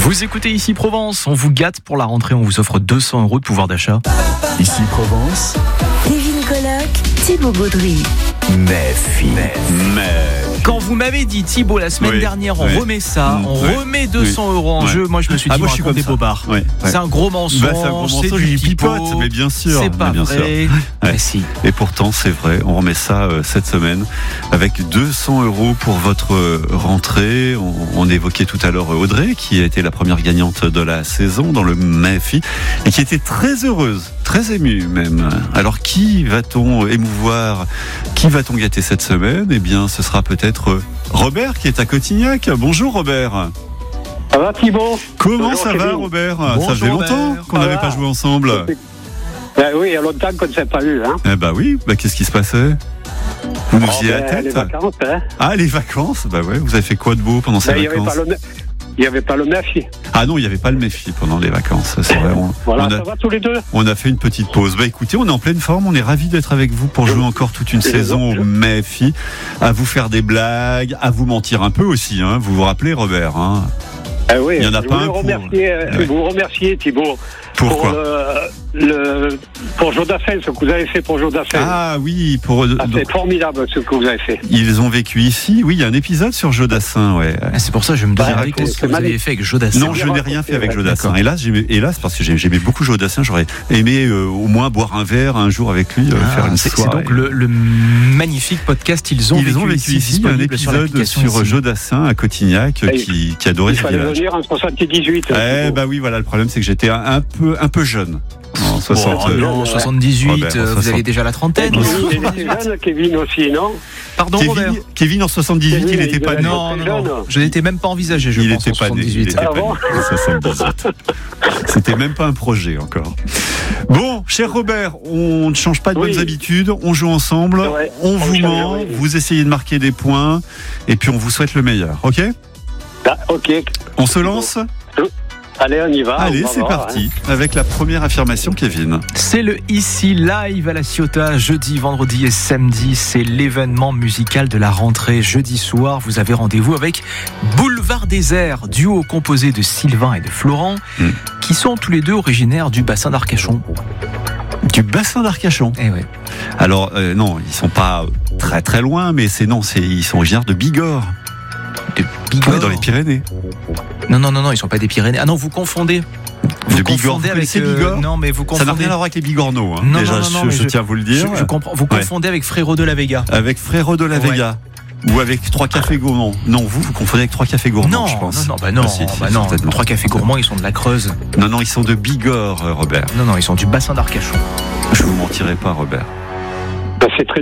Vous écoutez Ici Provence, on vous gâte pour la rentrée, on vous offre 200 € de pouvoir d'achat. Ici Provence, Kevin Colloc, Thibaut Gaudry. Quand vous m'avez dit, Thibaut, la semaine dernière, on remet ça, on remet 200 € en jeu, moi je me suis dit, moi je suis comme des ça. bobards. Ouais. C'est un gros mensonge, c'est un gros mensonge, du il pipote, pipeau, mais bien sûr. c'est pas bien vrai. sûr. Mais si. Et pourtant, c'est vrai, on remet ça cette semaine avec 200 € pour votre rentrée. On évoquait tout à l'heure Audrey, qui a été la première gagnante de la saison dans le MEFI et qui était très heureuse, très émue même. Alors, qui va-t-on émouvoir? Qui va-t-on gâter cette semaine? Eh bien, ce sera peut-être Robert qui est à Cotignac. Bonjour Robert. Ça va Thibaut? Comment Bonjour, ça va Kevin. Robert? Bonjour, Ça faisait longtemps Robert. qu'on n'avait pas joué ensemble. Oui, il y a longtemps qu'on ne s'est pas eu. Hein. Eh bah oui, qu'est-ce qui se passait? Vous nous faisiez la tête? Les vacances, hein. Ah, les vacances? Bah ouais, vous avez fait quoi de beau pendant ces Il vacances? n'y avait pas le MEFI. Ah non, il n'y avait pas le MEFI pendant les vacances, c'est vrai. Voilà, ça va tous les deux? On a fait une petite pause. Bah écoutez, on est en pleine forme, on est ravis d'être avec vous pour jouer encore toute une saison au MEFI, à vous faire des blagues, à vous mentir un peu aussi, hein. Vous vous rappelez Robert, hein? Oui, il y en a pas un vous remercier Thibaut. Pourquoi? Pour Jodassin, ce que vous avez fait pour Jodassin. Ah oui, c'est formidable ce que vous avez fait. Ils ont vécu ici. Oui, il y a un épisode sur Jodassin, ouais. Ah, c'est pour ça que je me demandais qu'est-ce que vous avez fait avec Jodassin. Non, je n'ai rien fait avec Jodassin. Hélas, parce que j'aimais beaucoup Jodassin, j'aurais aimé au moins boire un verre un jour avec lui, faire une soirée. C'est donc le magnifique podcast Ils ont vécu ici, un épisode sur Jodassin à Cotignac qui adorait ce village. Il fallait venir en 78. Bah oui, voilà, le problème c'est que j'étais un peu jeune. En 78, vous aviez déjà la trentaine. Il était jeune, Kevin aussi, non? Pardon, Robert. Kevin en 78, il n'était pas né. Non, je n'étais même pas envisagé, je pense, en 78. C'était même pas un projet encore. Bon, cher Robert, on ne change pas de bonnes habitudes, on joue ensemble, on vous ment, vous essayez de marquer des points, et puis on vous souhaite le meilleur, ok? Ok. On se lance? Allez, on y va. Allez, c'est parti. Avec la première affirmation, Kevin. C'est le Ici Live à la Ciotat, jeudi, vendredi et samedi. C'est l'événement musical de la rentrée. Jeudi soir, vous avez rendez-vous avec Boulevard Désert, duo composé de Sylvain et de Florent, qui sont tous les deux originaires du bassin d'Arcachon. Du bassin d'Arcachon? Eh ouais. Alors, non, ils sont pas très très loin, mais ils sont originaires de Bigorre. De Bigorre? Ouais, dans les Pyrénées. Non, ils sont pas des Pyrénées. Ah non, vous confondez. Vous confondez avec Bigorre. Non, mais vous confondez. Ça n'a rien à voir avec les Bigorneaux. Hein. Non, déjà, non, je tiens à vous le dire. Je comprends. Vous confondez avec Frérot de la Vega. Avec Frérot de la Vega. Ou avec 3 cafés gourmands. Non, vous confondez avec 3 cafés gourmands, je pense. Non. 3 cafés gourmands, ils sont de la Creuse. Non, ils sont de Bigorre, Robert. Non, ils sont du bassin d'Arcachon. Je vous mentirai pas, Robert. C'est très